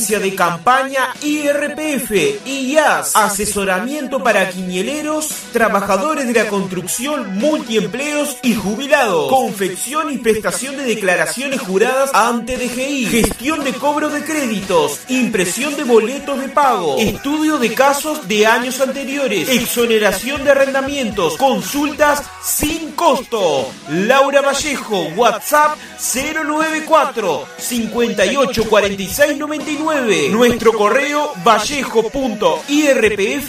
de campaña IRPF, IAS, asesoramiento para quiñeleros, trabajadores de la construcción, multiempleos y jubilados, confección y prestación de declaraciones juradas ante DGI, gestión de cobro de créditos, impresión de boletos de pago, estudio de casos de años anteriores, exoneración de arrendamientos, consultas sin costo. Laura Vallejo, WhatsApp 094 58 46 99. Nuestro correo vallejo.irpf